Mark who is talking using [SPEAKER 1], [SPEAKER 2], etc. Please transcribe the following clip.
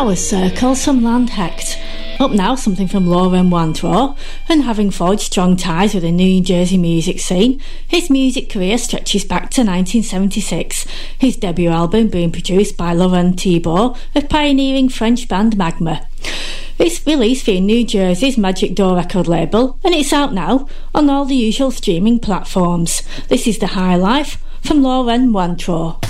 [SPEAKER 1] That was Circles from Land Hecht. Up now, something from Laurent Wandrot, and having forged strong ties with the New Jersey music scene, his music career stretches back to 1976, his debut album being produced by Laurent Thibault of pioneering French band Magma. It's released via New Jersey's Magic Door record label, and it's out now on all the usual streaming platforms. This is The High Life from Laurent Wandrot.